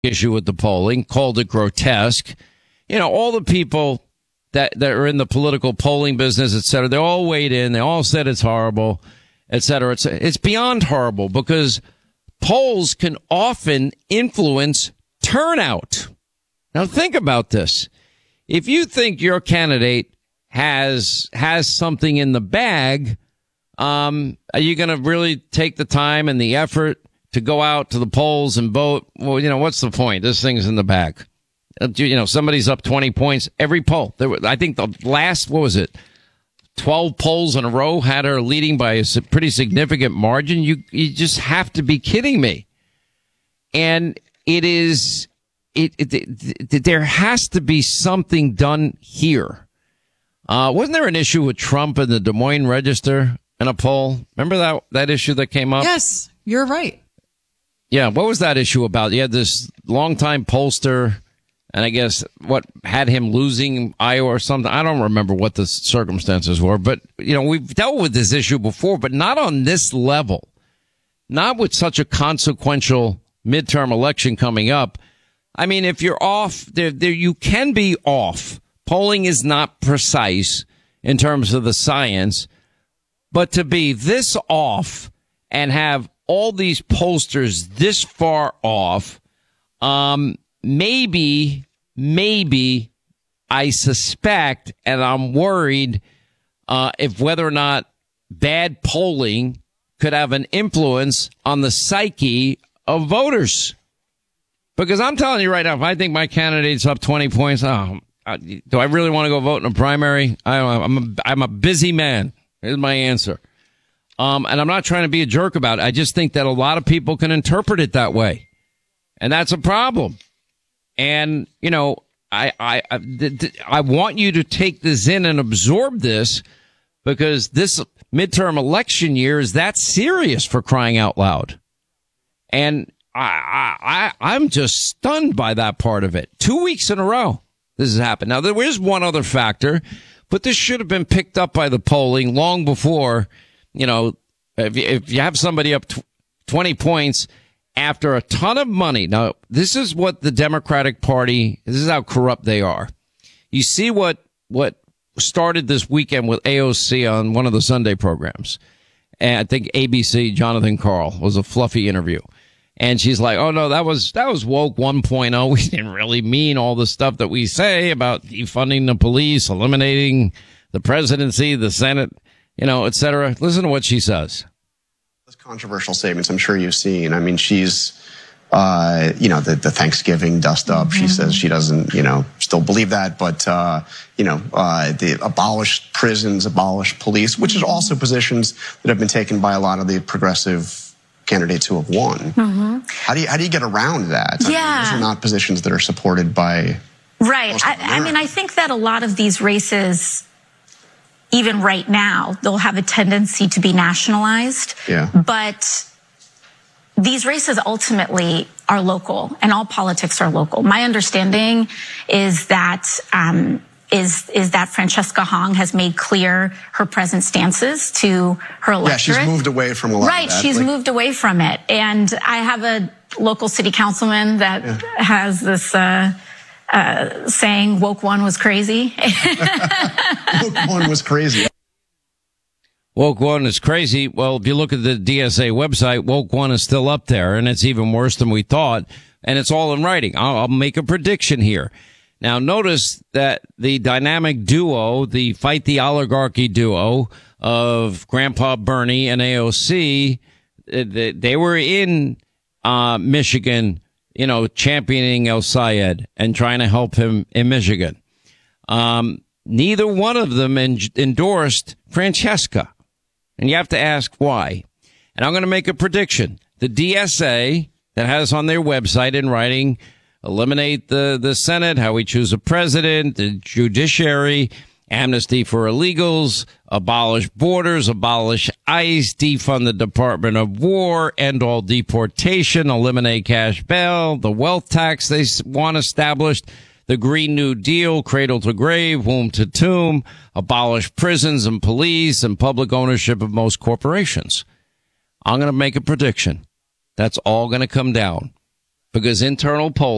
issue with the polling, called it grotesque. You know, all the people that are in the political polling business, et cetera, they all weighed in. They all said it's horrible, et cetera. It's beyond horrible because polls can often influence turnout. Now think about this. If you think your candidate has something in the bag, are you going to really take the time and the effort to go out to the polls and vote? Well, you know, what's the point? This thing's in the bag. You know, somebody's up 20 points every poll. I think the last, 12 polls in a row had her leading by a pretty significant margin. You just have to be kidding me. And there has to be something done here. Wasn't there an issue with Trump and the Des Moines Register in a poll? Remember that issue that came up? Yes, you're right. Yeah, what was that issue about? You had this longtime pollster, and I guess what had him losing Iowa or something. I don't remember what the circumstances were, but you know, we've dealt with this issue before, but not on this level, not with such a consequential midterm election coming up. I mean, if you're off, there you can be off. Polling is not precise in terms of the science, but to be this off and have all these pollsters this far off, maybe I suspect, and I'm worried, if whether or not bad polling could have an influence on the psyche of voters. Because I'm telling you right now, if I think my candidate's up 20 points, do I really want to go vote in a primary? I don't know. I'm a busy man. Here's my answer. And I'm not trying to be a jerk about it. I just think that a lot of people can interpret it that way. And that's a problem. And, you know, I want you to take this in and absorb this because this midterm election year is that serious, for crying out loud. And I'm just stunned by that part of it. 2 weeks in a row this has happened. Now, there is one other factor, but this should have been picked up by the polling long before. You know, if you have somebody up 20 points after a ton of money. Now, this is what the Democratic Party, this is how corrupt they are. You see what started this weekend with AOC on one of the Sunday programs. And I think ABC, Jonathan Karl, was a fluffy interview. And she's like, oh, no, that was woke 1.0. We didn't really mean all the stuff that we say about defunding the police, eliminating the presidency, the Senate, you know, et cetera. Listen to what she says. Those controversial statements I'm sure you've seen. I mean, she's, the Thanksgiving dust up. She says she doesn't, still believe that. But, the abolished prisons, abolished police, which is also positions that have been taken by a lot of the progressive candidates who have won. Mm-hmm. How do you get around that? I mean, those are not positions that are supported by. Right. I think that a lot of these races, even right now, they'll have a tendency to be nationalized. Yeah. But these races ultimately are local, and all politics are local. My understanding is that that Francesca Hong has made clear her present stances to her electorate. Yeah, she's moved away from a lot of that. Right, she's moved away from it. And I have a local city councilman that has this saying, woke one was crazy. Woke one was crazy. Woke one is crazy. Well, if you look at the DSA website, woke one is still up there, and it's even worse than we thought. And it's all in writing. I'll make a prediction here. Now, notice that the dynamic duo, the Fight the Oligarchy duo of Grandpa Bernie and AOC, they were in Michigan, championing El Sayed and trying to help him in Michigan. Neither one of them endorsed Francesca. And you have to ask why. And I'm going to make a prediction. The DSA that has on their website in writing, eliminate the Senate, how we choose a president, the judiciary, amnesty for illegals, abolish borders, abolish ICE, defund the Department of War, end all deportation, eliminate cash bail, the wealth tax they want established, the Green New Deal, cradle to grave, womb to tomb, abolish prisons and police and public ownership of most corporations. I'm going to make a prediction. That's all going to come down because internal polls